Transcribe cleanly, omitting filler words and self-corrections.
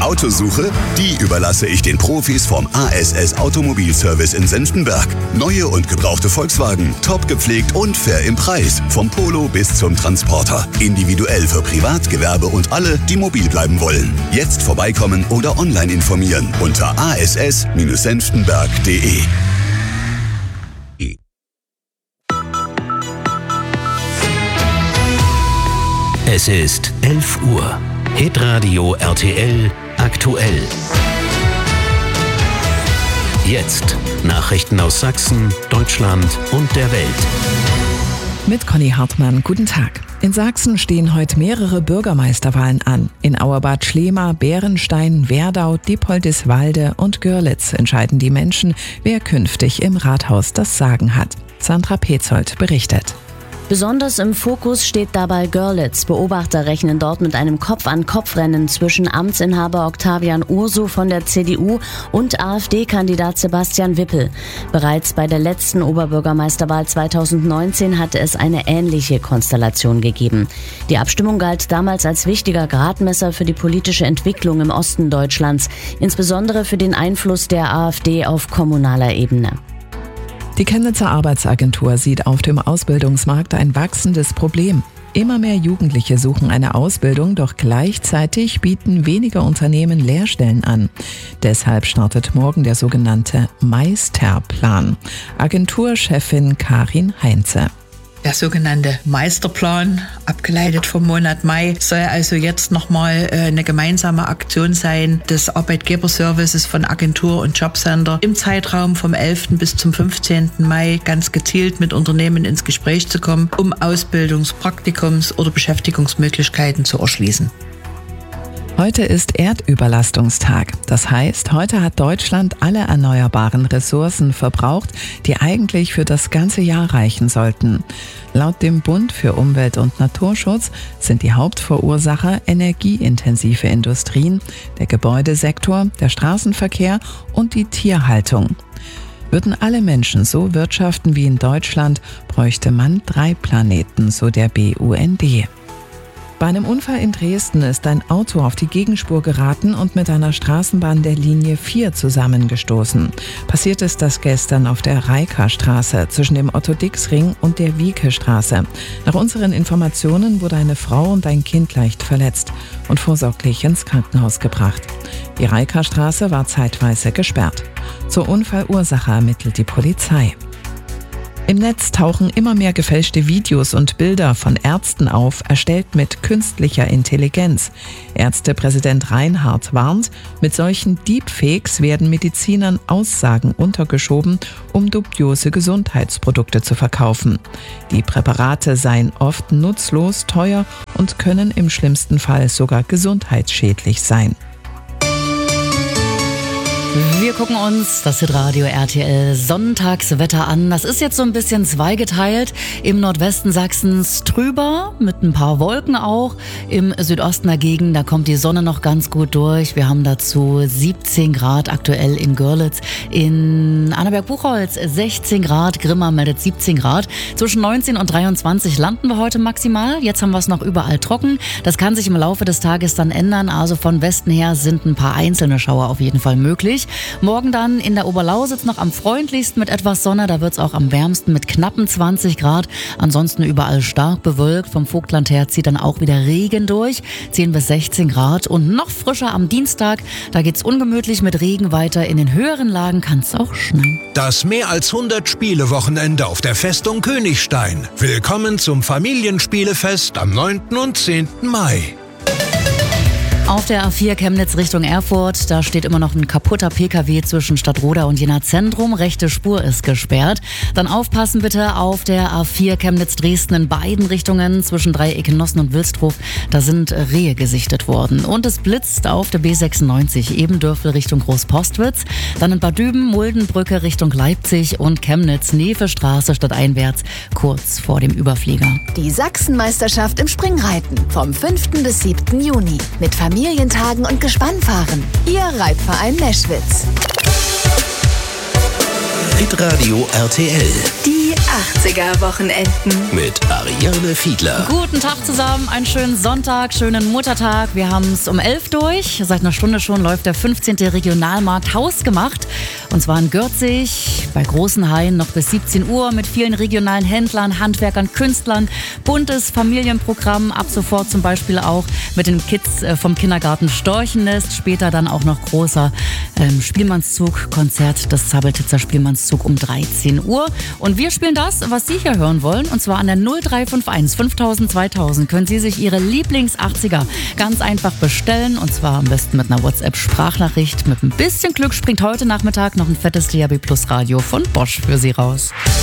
Autosuche? Die überlasse ich den Profis vom ASS Automobilservice in Senftenberg. Neue und gebrauchte Volkswagen, top gepflegt und fair im Preis. Vom Polo bis zum Transporter. Individuell für Privat, Gewerbe und alle, die mobil bleiben wollen. Jetzt vorbeikommen oder online informieren unter ass-senftenberg.de. Es ist 11 Uhr. Hitradio RTL aktuell. Jetzt Nachrichten aus Sachsen, Deutschland und der Welt. Mit Conny Hartmann, guten Tag. In Sachsen stehen heute mehrere Bürgermeisterwahlen an. In Auerbad Schlema, Bärenstein, Werdau, Dippoldiswalde und Görlitz entscheiden die Menschen, wer künftig im Rathaus das Sagen hat. Sandra Petzold berichtet. Besonders im Fokus steht dabei Görlitz. Beobachter rechnen dort mit einem Kopf-an-Kopf-Rennen zwischen Amtsinhaber Octavian Ursu von der CDU und AfD-Kandidat Sebastian Wippel. Bereits bei der letzten Oberbürgermeisterwahl 2019 hatte es eine ähnliche Konstellation gegeben. Die Abstimmung galt damals als wichtiger Gradmesser für die politische Entwicklung im Osten Deutschlands, insbesondere für den Einfluss der AfD auf kommunaler Ebene. Die Chemnitzer Arbeitsagentur sieht auf dem Ausbildungsmarkt ein wachsendes Problem. Immer mehr Jugendliche suchen eine Ausbildung, doch gleichzeitig bieten weniger Unternehmen Lehrstellen an. Deshalb startet morgen der sogenannte Meisterplan. Agenturchefin Karin Heinze. Der sogenannte Meisterplan, abgeleitet vom Monat Mai, soll also jetzt nochmal eine gemeinsame Aktion sein des Arbeitgeberservices von Agentur und Jobcenter im Zeitraum vom 11. bis zum 15. Mai ganz gezielt mit Unternehmen ins Gespräch zu kommen, um Ausbildungs-, Praktikums- oder Beschäftigungsmöglichkeiten zu erschließen. Heute ist Erdüberlastungstag. Das heißt, heute hat Deutschland alle erneuerbaren Ressourcen verbraucht, die eigentlich für das ganze Jahr reichen sollten. Laut dem Bund für Umwelt- und Naturschutz sind die Hauptverursacher energieintensive Industrien, der Gebäudesektor, der Straßenverkehr und die Tierhaltung. Würden alle Menschen so wirtschaften wie in Deutschland, bräuchte man 3 Planeten, so der BUND. Bei einem Unfall in Dresden ist ein Auto auf die Gegenspur geraten und mit einer Straßenbahn der Linie 4 zusammengestoßen. Passiert ist das gestern auf der Reika-Straße zwischen dem Otto-Dix-Ring und der Wieke-Straße. Nach unseren Informationen wurde eine Frau und ein Kind leicht verletzt und vorsorglich ins Krankenhaus gebracht. Die Reika-Straße war zeitweise gesperrt. Zur Unfallursache ermittelt die Polizei. Im Netz tauchen immer mehr gefälschte Videos und Bilder von Ärzten auf, erstellt mit künstlicher Intelligenz. Ärztepräsident Reinhardt warnt, mit solchen Deepfakes werden Medizinern Aussagen untergeschoben, um dubiose Gesundheitsprodukte zu verkaufen. Die Präparate seien oft nutzlos, teuer und können im schlimmsten Fall sogar gesundheitsschädlich sein. Wir gucken uns das Hitradio RTL Sonntagswetter an. Das ist jetzt so ein bisschen zweigeteilt. Im Nordwesten Sachsens trüber, mit ein paar Wolken auch. Im Südosten dagegen, da kommt die Sonne noch ganz gut durch. Wir haben dazu 17 Grad aktuell in Görlitz. In Annaberg-Buchholz 16 Grad, Grimma meldet 17 Grad. Zwischen 19 und 23 landen wir heute maximal. Jetzt haben wir es noch überall trocken. Das kann sich im Laufe des Tages dann ändern. Also von Westen her sind ein paar einzelne Schauer auf jeden Fall möglich. Morgen dann in der Oberlausitz noch am freundlichsten mit etwas Sonne. Da wird es auch am wärmsten mit knappen 20 Grad. Ansonsten überall stark bewölkt. Vom Vogtland her zieht dann auch wieder Regen durch. 10 bis 16 Grad. Und noch frischer am Dienstag. Da geht es ungemütlich mit Regen weiter. In den höheren Lagen kann es auch schneien. Das mehr als 100 Spiele-Wochenende auf der Festung Königstein. Willkommen zum Familienspielefest am 9. und 10. Mai. Auf der A4 Chemnitz Richtung Erfurt, da steht immer noch ein kaputter PKW zwischen Stadtroda und Jena Zentrum. Rechte Spur ist gesperrt. Dann aufpassen bitte auf der A4 Chemnitz Dresden in beiden Richtungen zwischen Dreieck Nossen und Wilsdruf. Da sind Rehe gesichtet worden. Und es blitzt auf der B96 Ebendörfel Richtung Großpostwitz. Dann in Bad Düben, Muldenbrücke Richtung Leipzig und Chemnitz Nevestraße stadteinwärts kurz vor dem Überflieger. Die Sachsenmeisterschaft im Springreiten vom 5. bis 7. Juni mit Familientagen und Gespannfahren. Ihr Reitverein Meschwitz. Hitradio RTL Die 80er-Wochenenden. mit Ariane Fiedler. Guten Tag zusammen, einen schönen Sonntag, schönen Muttertag. Wir haben es um 11 durch. Seit einer Stunde schon läuft der 15. Regionalmarkt Hausgemacht. Und zwar in Gürzig bei Großenhain noch bis 17 Uhr mit vielen regionalen Händlern, Handwerkern, Künstlern. Buntes Familienprogramm, ab sofort zum Beispiel auch mit den Kids vom Kindergarten Storchennest. Später dann auch noch großer Spielmannszug, Konzert des Zabeltitzer Spielmannszug um 13 Uhr. Und wir spielen das, was Sie hier hören wollen, und zwar an der 0351 5000 2000 können Sie sich Ihre Lieblings-80er ganz einfach bestellen, und zwar am besten mit einer WhatsApp-Sprachnachricht. Mit ein bisschen Glück springt heute Nachmittag noch ein fettes DAB+ Radio von Bosch für Sie raus.